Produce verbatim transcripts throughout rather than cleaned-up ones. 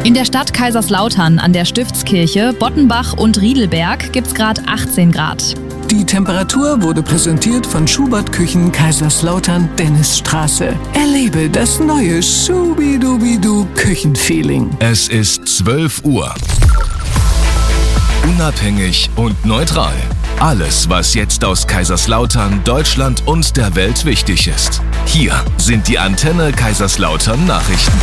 In der Stadt Kaiserslautern an der Stiftskirche, Bottenbach und Riedelberg gibt's gerade achtzehn Grad. Die Temperatur wurde präsentiert von Schubert Küchen Kaiserslautern Dennisstraße. Erlebe das neue Schubidubidu Küchenfeeling. Es ist zwölf Uhr. Unabhängig und neutral. Alles, was jetzt aus Kaiserslautern, Deutschland und der Welt wichtig ist. Hier sind die Antenne Kaiserslautern Nachrichten.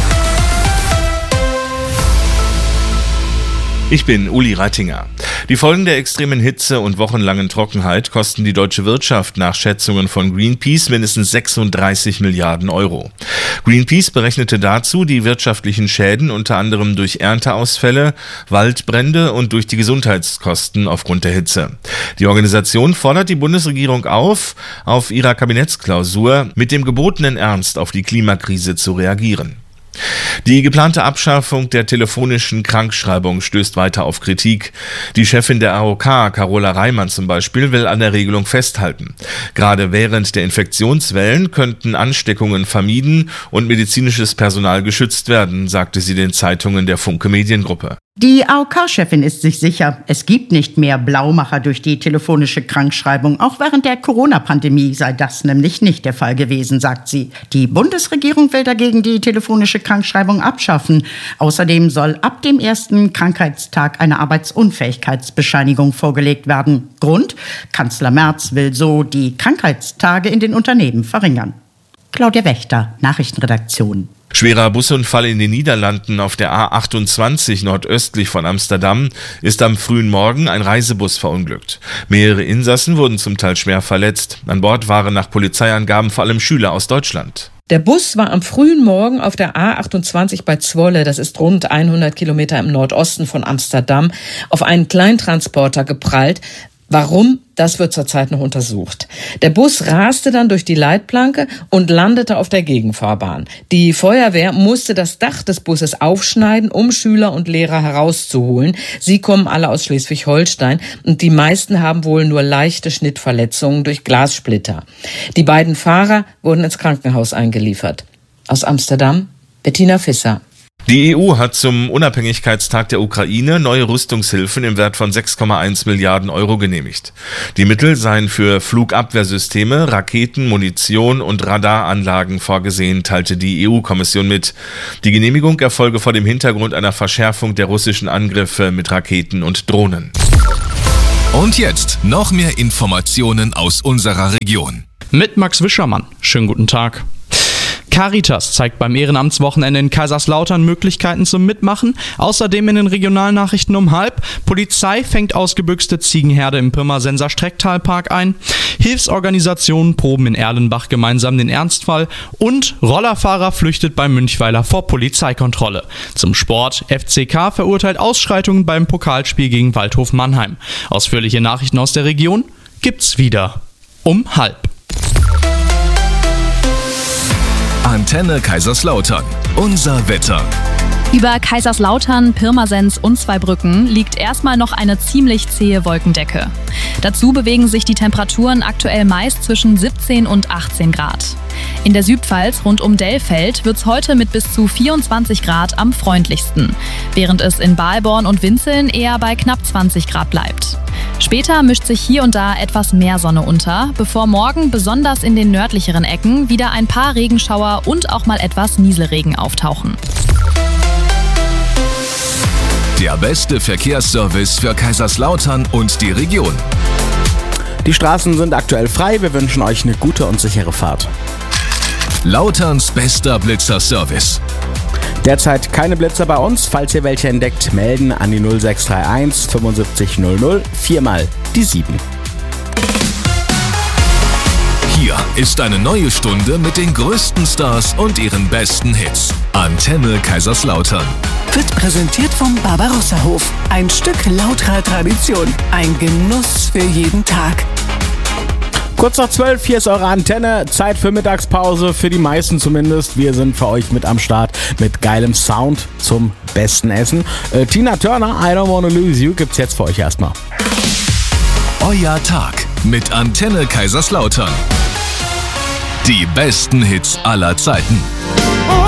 Ich bin Uli Reitinger. Die Folgen der extremen Hitze und wochenlangen Trockenheit kosten die deutsche Wirtschaft nach Schätzungen von Greenpeace mindestens sechsunddreißig Milliarden Euro. Greenpeace berechnete dazu die wirtschaftlichen Schäden unter anderem durch Ernteausfälle, Waldbrände und durch die Gesundheitskosten aufgrund der Hitze. Die Organisation fordert die Bundesregierung auf, auf ihrer Kabinettsklausur mit dem gebotenen Ernst auf die Klimakrise zu reagieren. Die geplante Abschaffung der telefonischen Krankschreibung stößt weiter auf Kritik. Die Chefin der A O K, Carola Reimann zum Beispiel, will an der Regelung festhalten. Gerade während der Infektionswellen könnten Ansteckungen vermieden und medizinisches Personal geschützt werden, sagte sie den Zeitungen der Funke Mediengruppe. Die A O K-Chefin ist sich sicher, es gibt nicht mehr Blaumacher durch die telefonische Krankschreibung. Auch während der Corona-Pandemie sei das nämlich nicht der Fall gewesen, sagt sie. Die Bundesregierung will dagegen die telefonische Krankschreibung abschaffen. Außerdem soll ab dem ersten Krankheitstag eine Arbeitsunfähigkeitsbescheinigung vorgelegt werden. Grund? Kanzler Merz will so die Krankheitstage in den Unternehmen verringern. Claudia Wächter, Nachrichtenredaktion. Schwerer Busunfall in den Niederlanden auf der A achtundzwanzig nordöstlich von Amsterdam ist am frühen Morgen ein Reisebus verunglückt. Mehrere Insassen wurden zum Teil schwer verletzt. An Bord waren nach Polizeiangaben vor allem Schüler aus Deutschland. Der Bus war am frühen Morgen auf der A achtundzwanzig bei Zwolle, das ist rund hundert Kilometer im Nordosten von Amsterdam, auf einen Kleintransporter geprallt. Warum? Das wird zurzeit noch untersucht. Der Bus raste dann durch die Leitplanke und landete auf der Gegenfahrbahn. Die Feuerwehr musste das Dach des Busses aufschneiden, um Schüler und Lehrer herauszuholen. Sie kommen alle aus Schleswig-Holstein und die meisten haben wohl nur leichte Schnittverletzungen durch Glassplitter. Die beiden Fahrer wurden ins Krankenhaus eingeliefert. Aus Amsterdam, Bettina Fisser. Die E U hat zum Unabhängigkeitstag der Ukraine neue Rüstungshilfen im Wert von sechs Komma eins Milliarden Euro genehmigt. Die Mittel seien für Flugabwehrsysteme, Raketen, Munition und Radaranlagen vorgesehen, teilte die E U-Kommission mit. Die Genehmigung erfolge vor dem Hintergrund einer Verschärfung der russischen Angriffe mit Raketen und Drohnen. Und jetzt noch mehr Informationen aus unserer Region. Mit Max Wischermann. Schönen guten Tag. Caritas zeigt beim Ehrenamtswochenende in Kaiserslautern Möglichkeiten zum Mitmachen. Außerdem in den Regionalnachrichten um halb. Polizei fängt ausgebüxte Ziegenherde im Pirmasenser Strecktalpark ein. Hilfsorganisationen proben in Erlenbach gemeinsam den Ernstfall. Und Rollerfahrer flüchtet bei Münchweiler vor Polizeikontrolle. Zum Sport. F C K verurteilt Ausschreitungen beim Pokalspiel gegen Waldhof Mannheim. Ausführliche Nachrichten aus der Region gibt's wieder um halb. Antenne Kaiserslautern. Unser Wetter. Über Kaiserslautern, Pirmasens und Zweibrücken liegt erstmal noch eine ziemlich zähe Wolkendecke. Dazu bewegen sich die Temperaturen aktuell meist zwischen siebzehn und achtzehn Grad. In der Südpfalz rund um Dellfeld wird's heute mit bis zu vierundzwanzig Grad am freundlichsten, während es in Balborn und Winzeln eher bei knapp zwanzig Grad bleibt. Später mischt sich hier und da etwas mehr Sonne unter, bevor morgen besonders in den nördlicheren Ecken wieder ein paar Regenschauer und auch mal etwas Nieselregen auftauchen. Der beste Verkehrsservice für Kaiserslautern und die Region. Die Straßen sind aktuell frei. Wir wünschen euch eine gute und sichere Fahrt. Lauterns bester Blitzer-Service. Derzeit keine Blitzer bei uns. Falls ihr welche entdeckt, melden an die null sechs drei eins fünfundsiebzig null null, viermal die sieben. Hier ist eine neue Stunde mit den größten Stars und ihren besten Hits. Antenne Kaiserslautern. Wird präsentiert vom Barbarossa-Hof. Ein Stück lauterer Tradition. Ein Genuss für jeden Tag. Kurz nach zwölf, hier ist eure Antenne. Zeit für Mittagspause, für die meisten zumindest. Wir sind für euch mit am Start mit geilem Sound zum besten Essen. Äh, Tina Turner, I Don't Wanna Lose You, gibt's jetzt für euch erstmal. Euer Tag mit Antenne Kaiserslautern. Die besten Hits aller Zeiten.